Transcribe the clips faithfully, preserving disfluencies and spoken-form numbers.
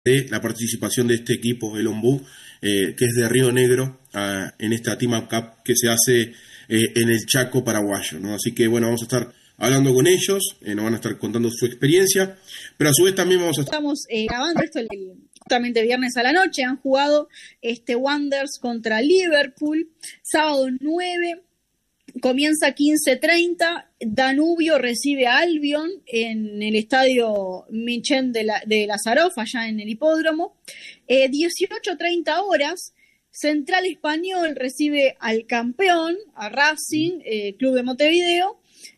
de la participación de este equipo, el Ombú, eh, que es de Río Negro, uh, en esta Team Up Cup que se hace eh, en el Chaco paraguayo, ¿no? Así que bueno, vamos a estar hablando con ellos, eh, nos van a estar contando su experiencia, pero a su vez también vamos a estar... Estamos eh, grabando esto el, justamente viernes a la noche, han jugado este Wanderers contra Liverpool, sábado nueve, comienza quince treinta, Danubio recibe a Albion en el estadio Michel de, la, de Lázarov, allá en el hipódromo, eh, dieciocho treinta horas, Central Español recibe al campeón, a Racing, eh, Club de Montevideo,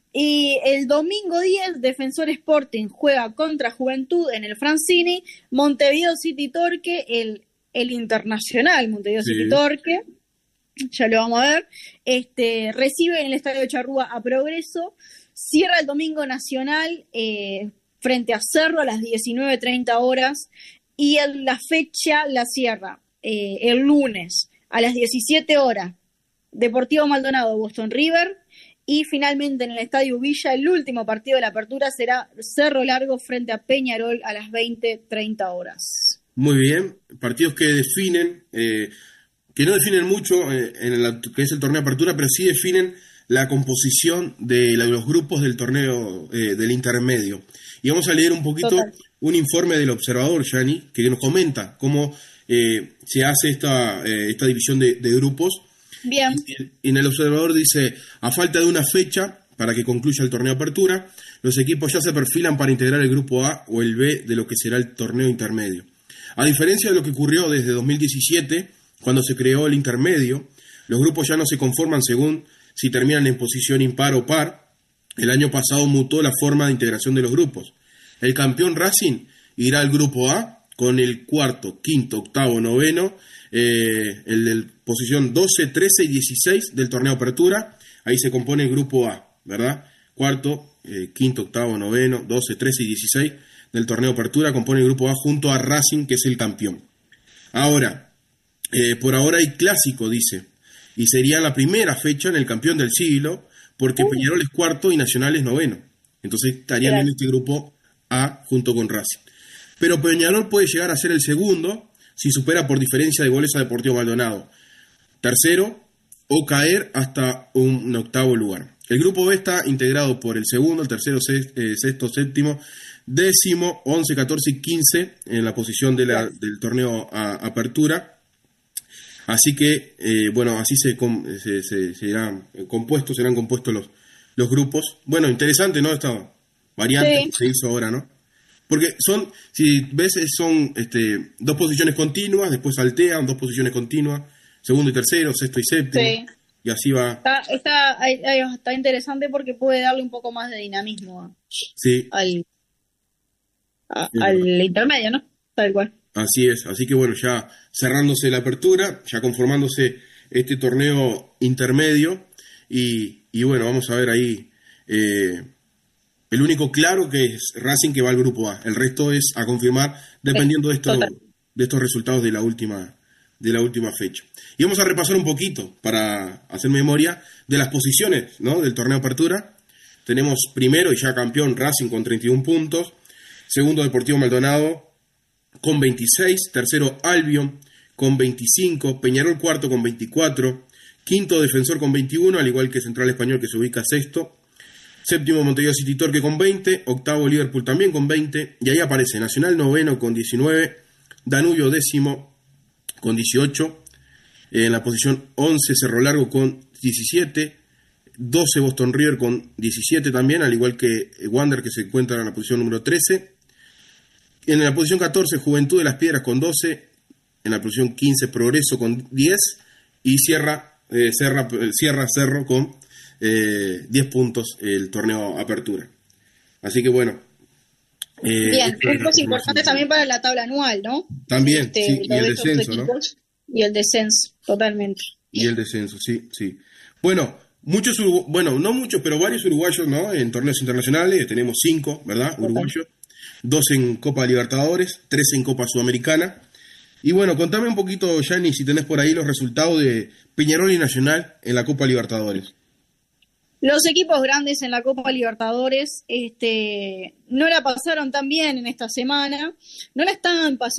y el domingo diez, Defensor Sporting juega contra Juventud en el Francini, Montevideo City Torque, el, el internacional Montevideo sí. City Torque, ya lo vamos a ver, este, recibe en el Estadio de Charrúa a Progreso, cierra el domingo Nacional eh, frente a Cerro a las diecinueve treinta horas, y el, la fecha la cierra eh, el lunes a las diecisiete horas, Deportivo Maldonado, Boston River, y finalmente en el Estadio Villa el último partido de la apertura será Cerro Largo frente a Peñarol a las veinte treinta horas. Muy bien, partidos que definen, eh, que no definen mucho eh, en el que es el torneo de apertura, pero sí definen la composición de la, los grupos del torneo eh, del intermedio. Y vamos a leer un poquito Total. un informe del observador, Yani, que nos comenta cómo eh, se hace esta, eh, esta división de, de grupos. Bien. Y en el observador dice, a falta de una fecha para que concluya el torneo de apertura, los equipos ya se perfilan para integrar el grupo A o el B de lo que será el torneo intermedio. A diferencia de lo que ocurrió desde dos mil diecisiete, cuando se creó el intermedio, los grupos ya no se conforman según si terminan en posición impar o par. El año pasado mutó la forma de integración de los grupos. El campeón Racing irá al grupo A con el cuarto, quinto, octavo, noveno, eh, el de posición doce, trece y dieciséis del torneo apertura. Ahí se compone el grupo A, ¿verdad? Cuarto, eh, quinto, octavo, noveno, doce, trece y dieciséis del torneo apertura compone el grupo A junto a Racing, que es el campeón. Ahora, eh, por ahora hay clásico, dice, y sería la primera fecha en el campeón del siglo, porque uh. Peñarol es cuarto y Nacional es noveno. Entonces estarían en este grupo A junto con Racing. Pero Peñarol puede llegar a ser el segundo si supera por diferencia de goles a Deportivo Maldonado. Tercero, o caer hasta un octavo lugar. El grupo B está integrado por el segundo, el tercero, sexto, séptimo, décimo, once, catorce y quince en la posición de la, del torneo a, apertura. Así que, eh, bueno, así se, se, se serán compuestos, serán compuestos los, los grupos. Bueno, interesante, ¿no? Esta variante sí. que se hizo ahora, ¿no? Porque son, si ves, son este, dos posiciones continuas, después saltean, dos posiciones continuas, segundo y tercero, sexto y séptimo, sí. y así va. Está, está, está interesante porque puede darle un poco más de dinamismo sí. al, a, sí, al bueno. intermedio, ¿no? Tal cual. Así es, así que bueno, ya cerrándose la apertura, ya conformándose este torneo intermedio, y, y bueno, vamos a ver ahí... Eh, El único claro que es Racing, que va al grupo A. El resto es a confirmar dependiendo de estos, de estos resultados de la última de la última fecha. Y vamos a repasar un poquito para hacer memoria de las posiciones, ¿no? del torneo apertura. Tenemos primero y ya campeón Racing con treinta y uno puntos. Segundo Deportivo Maldonado con veintiséis. Tercero Albion con veinticinco. Peñarol cuarto con veinticuatro. Quinto Defensor con veintiuno, al igual que Central Español, que se ubica sexto. Séptimo Montevideo City Torque con veinte, octavo Liverpool también con veinte, y ahí aparece Nacional noveno con diecinueve, Danubio décimo con dieciocho, en la posición once Cerro Largo con diecisiete, doce Boston River con diecisiete también, al igual que Wander, que se encuentra en la posición número trece, en la posición catorce Juventud de las Piedras con doce, en la posición quince Progreso con diez, y cierra, eh, cierra, cierra Cerro con Eh, diez puntos el torneo apertura. Así que bueno. Eh, Bien, puntos importantes también para la tabla anual, ¿no? También, este, sí, y el descenso, ¿no? Y el descenso, totalmente. Y el descenso, sí, sí. Bueno, muchos, bueno, no muchos, pero varios uruguayos, ¿no? En torneos internacionales, tenemos cinco, ¿verdad? Total. Uruguayos, dos en Copa Libertadores, tres en Copa Sudamericana. Y bueno, contame un poquito, Yani, si tenés por ahí los resultados de Peñarol y Nacional en la Copa Libertadores. Los equipos grandes en la Copa Libertadores este, no la pasaron tan bien en esta semana, no la estaban pasando